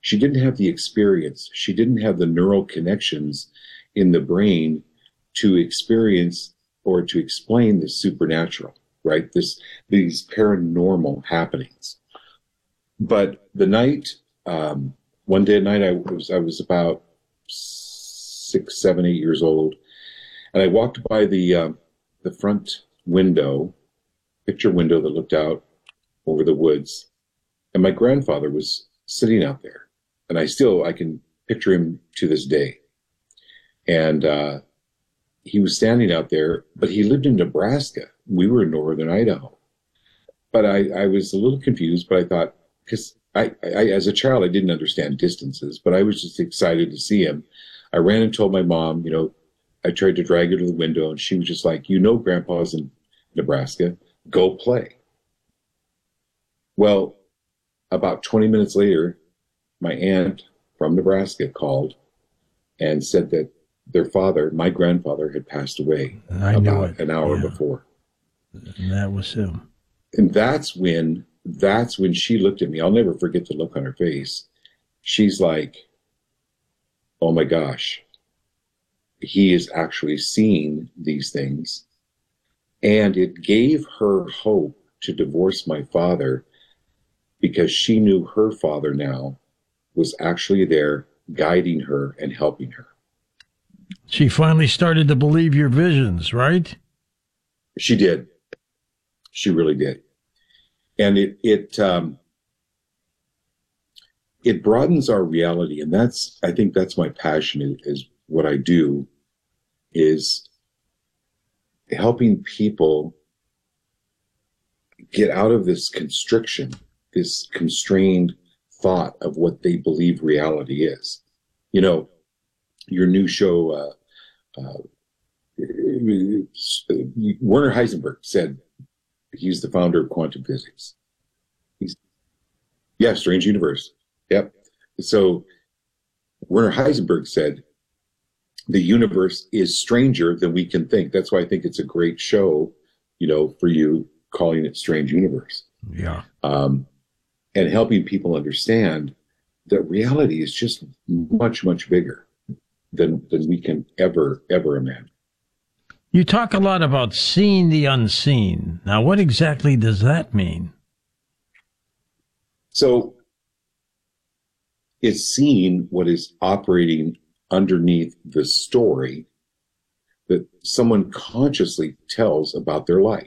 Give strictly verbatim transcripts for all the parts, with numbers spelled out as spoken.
She didn't have the experience. She didn't have the neural connections in the brain to experience or to explain the supernatural, right? This, these paranormal happenings. But the night, um, one day at night, I was, I was about six, seven, eight years old. And I walked by the, uh, the front window, picture window that looked out over the woods. And my grandfather was sitting out there. And I still, I can picture him to this day. And, uh, he was standing out there, but he lived in Nebraska. We were in northern Idaho. But I, I was a little confused, but I thought, because I, I, as a child, I didn't understand distances, but I was just excited to see him. I ran and told my mom, you know, I tried to drag her to the window, and she was just like, you know, Grandpa's in Nebraska, go play. Well, about twenty minutes later, my aunt from Nebraska called and said that their father, my grandfather, had passed away I about it. an hour yeah. before. And that was him. And that's when, that's when she looked at me. I'll never forget the look on her face. She's like, oh my gosh, he is actually seeing these things. And it gave her hope to divorce my father, because she knew her father now was actually there guiding her and helping her. She finally started to believe your visions, right? She did. She really did. And it, it, um, it broadens our reality. And that's, I think that's my passion, is what I do, is helping people get out of this constriction, this constrained thought of what they believe reality is. You know, your new show, uh, uh, Werner Heisenberg said, he's the founder of quantum physics. He's, yeah, Strange Universe. Yep. So Werner Heisenberg said, the universe is stranger than we can think. That's why I think it's a great show, you know, for you, calling it Strange Universe. Yeah. Um, and helping people understand that reality is just much, much bigger than, than we can ever, ever imagine. You talk a lot about seeing the unseen. Now, what exactly does that mean? So it's seeing what is operating underneath the story that someone consciously tells about their life.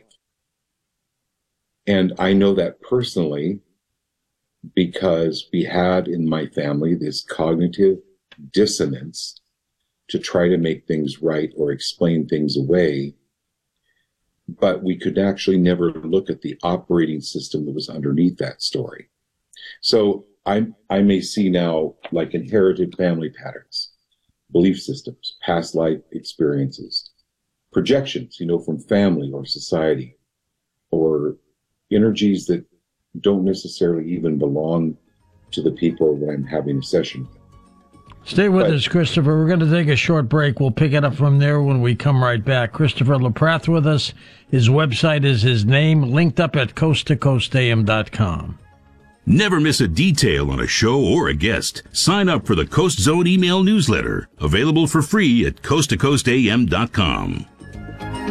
And I know that personally because we had in my family this cognitive dissonance to try to make things right or explain things away, but we could actually never look at the operating system that was underneath that story. So I, I may see now like inherited family patterns, belief systems, past life experiences, projections, you know, from family or society, or energies that don't necessarily even belong to the people that I'm having a session with. Stay with but, us, Christopher. We're going to take a short break. We'll pick it up from there when we come right back. Christopher LaPrath with us. His website is his name, linked up at coast to coast a m dot com. Never miss a detail on a show or a guest. Sign up for the Coast Zone email newsletter, available for free at coast to coast a m dot com.